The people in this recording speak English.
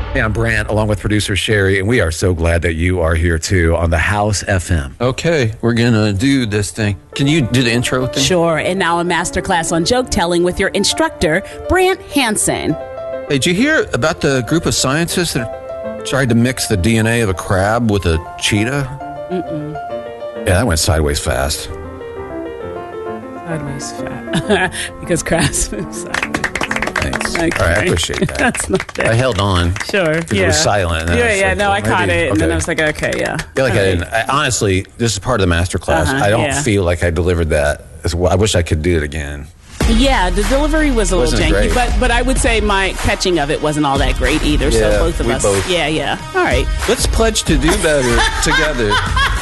Hey, I'm Brant, along with producer Sherry, and we are so glad that you are here too on the House FM. Okay, we're gonna do this thing. Can you do the intro thing? Sure, and now a masterclass on joke telling with your instructor, Brant Hansen. Hey, did you hear about the group of scientists that tried to mix the DNA of a crab with a cheetah? Yeah, that went sideways fast. Sideways fat. Because crabs move sideways. Thanks. Okay. All right, I appreciate that. That's not that. I held on. Sure. It was silent. And then I was like, No, I well, caught maybe- it, and then okay. I was like, okay, yeah. I feel like I didn't. Honestly, this is part of the masterclass. Uh-huh, I don't yeah. feel like I delivered that as well. I wish I could do it again. Yeah, the delivery was a little Wasn't janky, great. but I would say my catching of it wasn't all that great either. Yeah, So both of we us, both- yeah. All right. Let's pledge to do better together.